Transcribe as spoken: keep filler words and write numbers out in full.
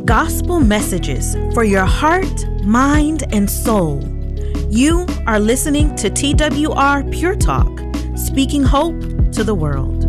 gospel messages for your heart, mind, and soul. You are listening to T W R Pure Talk, speaking hope to the world.